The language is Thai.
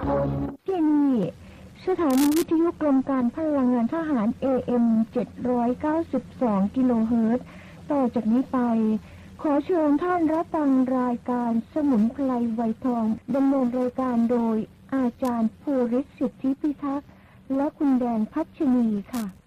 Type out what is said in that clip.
ที่นี่สถานีวิทยุกรมการพลังงานทหาร AM 792 กิโลเฮิรตซ์ต่อจากนี้ไปขอเชิญท่านรับฟังรายการสมุนไพรไวทองดำเนินรายการโดยอาจารย์ภูริศ สิทธิพิทักษ์และคุณแดนพัชนีค่ะ